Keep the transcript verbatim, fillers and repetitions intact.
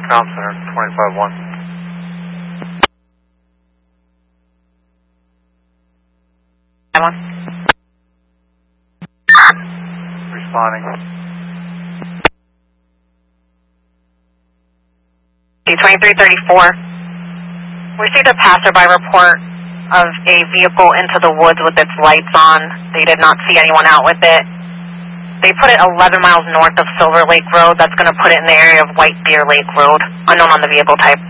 Comm Center, twenty-five one. One. Responding. twenty-three thirty-four. We received a passerby report of a vehicle into the woods with its lights on. They did not see anyone out with it. They put it eleven miles north of Silver Lake Road. That's going to put it in the area of White Deer Lake Road. Unknown on the vehicle type.